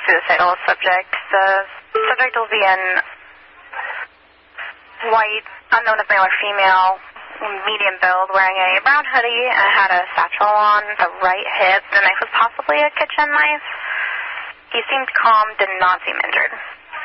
suicidal subject. The subject will be in white, unknown if male or female, medium build, wearing a brown hoodie, and had a satchel on the right hip. The knife was possibly a kitchen knife. He seemed calm, did not seem injured.